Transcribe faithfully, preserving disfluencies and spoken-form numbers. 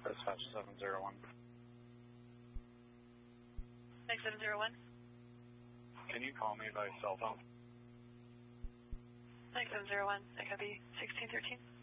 Dispatch seven zero one. Next seven zero one. Can you call me by cell phone? Next seven zero one. I copy sixteen thirteen.